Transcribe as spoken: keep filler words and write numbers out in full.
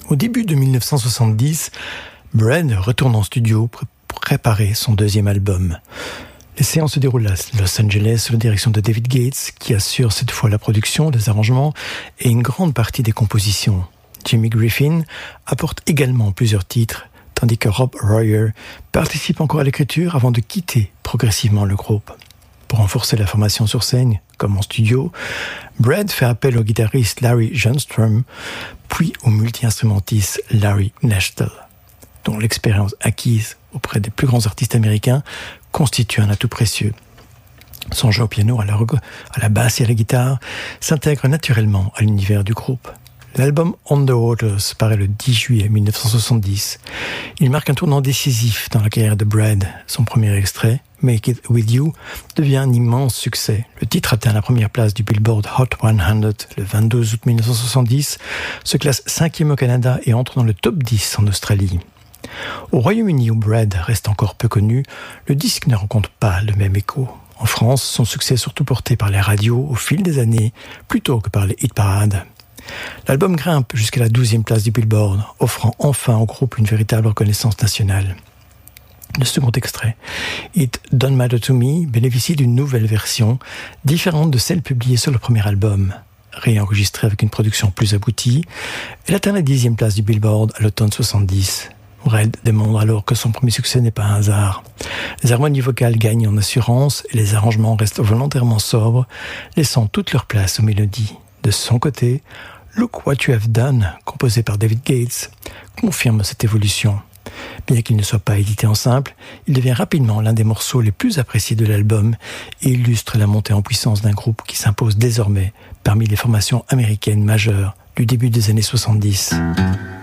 Au début de dix-neuf cent soixante-dix, Bread retourne en studio pour préparer son deuxième album. Les séances se déroulent à Los Angeles sous la direction de David Gates, qui assure cette fois la production, les arrangements et une grande partie des compositions. Jimmy Griffin apporte également plusieurs titres, tandis que Rob Royer participe encore à l'écriture avant de quitter progressivement le groupe. Pour renforcer la formation sur scène, comme en studio, Bread fait appel au guitariste Larry Johnstrom, puis au multi-instrumentiste Larry Nashtel, dont l'expérience acquise auprès des plus grands artistes américains constitue un atout précieux. Son jeu au piano, à la, à la basse et à la guitare s'intègre naturellement à l'univers du groupe. L'album On the Waters paraît le dix juillet dix-neuf cent soixante-dix. Il marque un tournant décisif dans la carrière de Bread. Son premier extrait, Make It With You, devient un immense succès. Le titre atteint la première place du Billboard Hot cent le vingt-deux août dix-neuf cent soixante-dix, se classe cinquième au Canada et entre dans le top dix en Australie. Au Royaume-Uni, où Bread reste encore peu connu, le disque ne rencontre pas le même écho. En France, son succès est surtout porté par les radios au fil des années, plutôt que par les hit-parades. L'album grimpe jusqu'à la douzième place du Billboard, offrant enfin au groupe une véritable reconnaissance nationale. Le second extrait, It Don't Matter To Me, bénéficie d'une nouvelle version, différente de celle publiée sur le premier album. Réenregistrée avec une production plus aboutie, elle atteint la dixième place du Billboard à l'automne soixante-dix. Bread démontre alors que son premier succès n'est pas un hasard. Les harmonies vocales gagnent en assurance et les arrangements restent volontairement sobres, laissant toute leur place aux mélodies. De son côté, Look What You Have Done, composé par David Gates, confirme cette évolution. Bien qu'il ne soit pas édité en simple, il devient rapidement l'un des morceaux les plus appréciés de l'album et illustre la montée en puissance d'un groupe qui s'impose désormais parmi les formations américaines majeures du début des années soixante-dix.